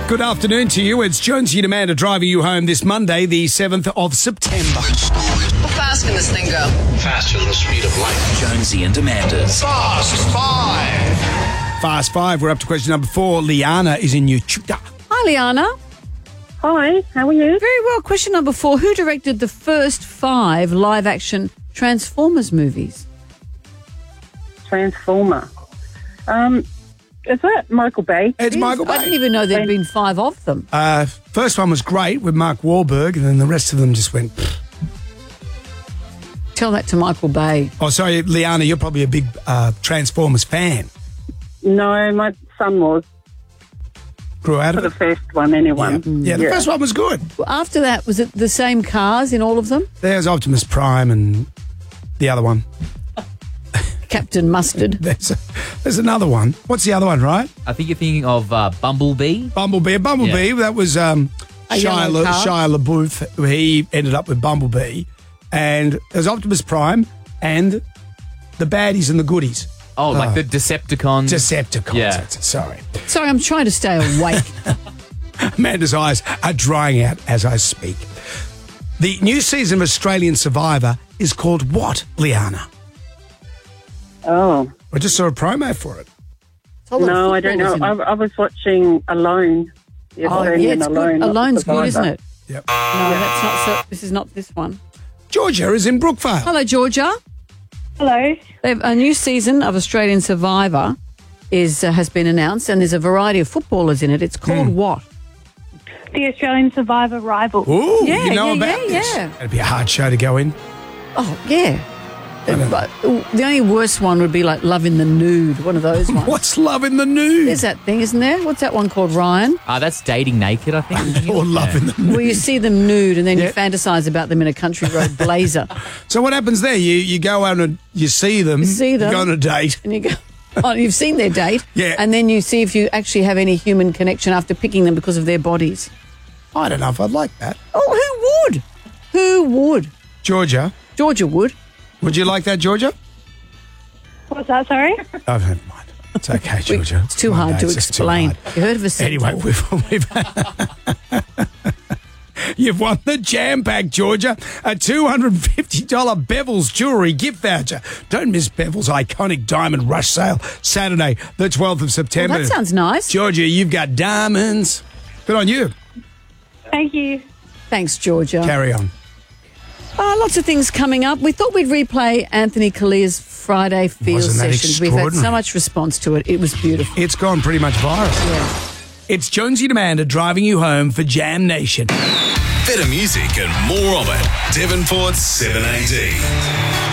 Good afternoon to you. It's Jonesy and Amanda driving you home this Monday, the 7th of September. How fast can this thing go? Faster than the speed of light. Jonesy and Amanda's Fast Five. Fast five. We're up to question number 4. Liana is in Uchuta. Hi, Liana. Hi, how are you? Very well. Question number 4. Who directed the first 5 live-action Transformers movies? Transformer. Is that Michael Bay? It's Michael I didn't Bay. even know there'd been 5 of them. First one was great with Mark Wahlberg, and then the rest of them just went... pfft. Tell that to Michael Bay. Oh, sorry, Liana, you're probably a big Transformers fan. No, my son was. Grew out For of the it. first one, anyway. Yeah, the first one was good. After that, was it the same cars in all of them? There's Optimus Prime and the other one. Captain Mustard. There's another one. What's the other one, right? I think you're thinking of Bumblebee. Bumblebee. That was yellow Shia car. LaBeouf. He ended up with Bumblebee. And there's Optimus Prime and the baddies and the goodies. Oh, like the Decepticons. Decepticons. Yeah. That's it. Sorry. Sorry, I'm trying to stay awake. Amanda's eyes are drying out as I speak. The new season of Australian Survivor is called what, Liana? Oh, I just saw a promo for it. no, I don't know. I was watching Alone. The Australian it's Alone. good. Alone's good, isn't it? Yep. No, that's not. So, this is not this one. Georgia is in Brookvale. Hello, Georgia. Hello. They have a new season of Australian Survivor has been announced, and there's a variety of footballers in it. It's called what? The Australian Survivor Rival. Ooh, Yeah, you know yeah, about yeah, this. yeah. It'd be a hard show to go in. Oh, yeah. But the only worst one would be like Love in the Nude, one of those ones. What's Love in the Nude? There's that thing, isn't there? What's that one called, Ryan? That's Dating Naked, I think. Or Love in the Nude. Where you see them nude and then Yeah. you fantasize about them in a country road blazer. So what happens there? You go out and you see them. See them. You go on a date. And you go, oh, you've seen their date. Yeah. And then you see if you actually have any human connection after picking them because of their bodies. I don't know if I'd like that. Oh, who would? Who would? Georgia, Georgia would. would you like that, Georgia? What's that, sorry? Oh, never mind. It's okay, Georgia. It's too Come on, hard to it's just too explain. hard. You heard of a centaur? Anyway, we've you've won the Jam Pack, Georgia, a $250 Bevel's jewellery gift voucher. Don't miss Bevel's iconic Diamond Rush sale, Saturday, the 12th of September. Well, that sounds nice. Georgia, you've got diamonds. Good on you. Thank you. Thanks, Georgia. Carry on. Lots of things coming up. We thought we'd replay Anthony Calia's Friday Feel Wasn't that sessions. We've had so extraordinary? much response to it. It was beautiful. It's gone pretty much viral. Yeah. It's Jonesy and Amanda driving you home for Jam Nation. better music and more of it. Devonport's 7AD.